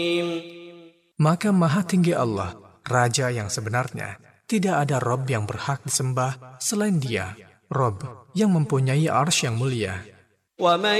Maka Maha Tinggi Allah, Raja yang sebenarnya. Tidak ada Rob yang berhak disembah selain Dia, Rob yang mempunyai arsy yang mulia.